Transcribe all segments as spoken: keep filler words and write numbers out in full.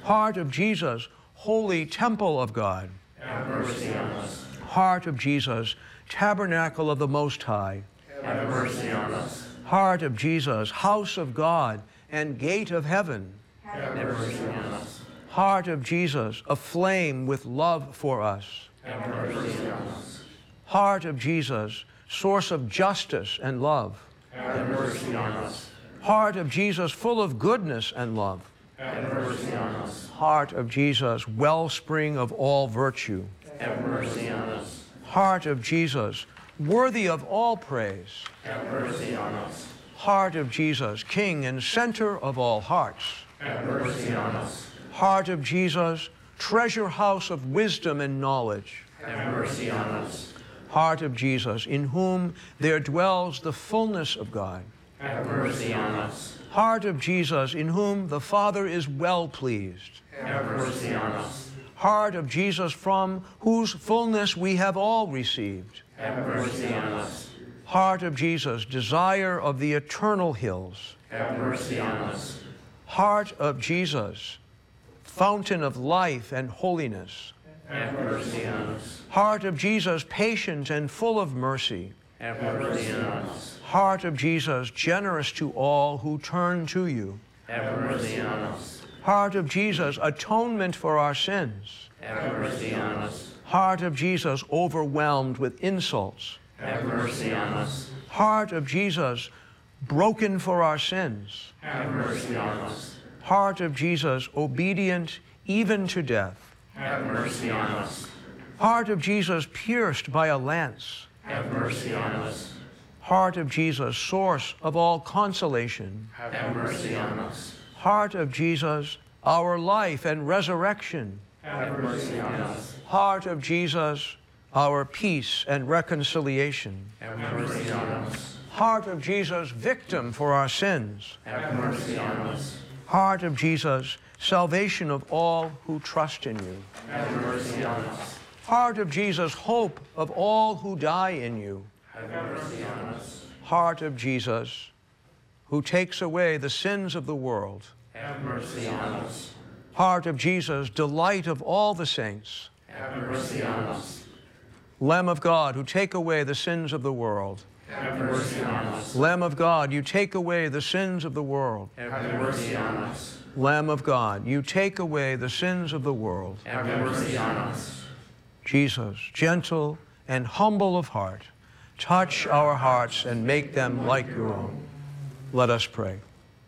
Heart of Jesus, holy temple of God. Have mercy on us. Heart of Jesus, tabernacle of the Most High. Have mercy on us. Heart of Jesus, house of God and gate of heaven. Have mercy on us. Heart of Jesus, aflame with love for us. Have mercy on us. Heart of Jesus, source of justice and love. Have mercy on us. Heart of Jesus, full of goodness and love. Have mercy on us. Heart of Jesus, wellspring of all virtue. Have mercy on us. Heart of Jesus, worthy of all praise. Have mercy on us. Heart of Jesus, King and center of all hearts. Have mercy on us. Heart of Jesus, treasure house of wisdom and knowledge. Have mercy on us. Heart of Jesus, in whom there dwells the fullness of God. Have mercy on us. Heart of Jesus, in whom the Father is well pleased. Have mercy on us. Heart of Jesus, from whose fullness we have all received. Have mercy on us. Heart of Jesus, desire of the eternal hills. Have mercy on us. Heart of Jesus, fountain of life and holiness. Have mercy on us. Heart of Jesus, patient and full of mercy. Have mercy on us. Heart of Jesus, generous to all who turn to you. Have mercy on us. Heart of Jesus, atonement for our sins. Have mercy on us. Heart of Jesus, overwhelmed with insults. Have mercy on us. Heart of Jesus, broken for our sins. Have mercy on us. Heart of Jesus, obedient even to death. Have mercy on us. Heart of Jesus, pierced by a lance. Have mercy on us. Heart of Jesus, source of all consolation. Have mercy on us. Heart of Jesus, our life and resurrection. Have mercy on us. Heart of Jesus, our peace and reconciliation. Have mercy on us. Heart of Jesus, victim for our sins. Have mercy on us. Heart of Jesus, salvation of all who trust in you. Have mercy on us. Heart of Jesus, hope of all who die in you. Have mercy on us. Heart of Jesus, who takes away the sins of the world. Have mercy on us. Heart of Jesus, delight of all the saints. Have mercy on us. Lamb of God, who take away the sins of the world. Have mercy on us. Lamb of God, you take away the sins of the world. Have mercy on us. Lamb of God, you take away the sins of the world. Have mercy on us. Jesus, gentle and humble of heart, touch our hearts and make them like your own. Let us pray.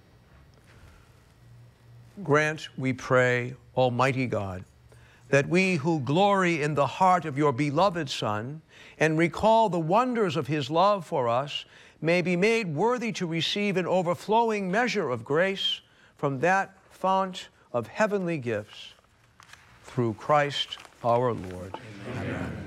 Grant, we pray, Almighty God, that we who glory in the heart of your beloved Son and recall the wonders of his love for us may be made worthy to receive an overflowing measure of grace from that fount of heavenly gifts, through Christ our Lord. Amen. Amen.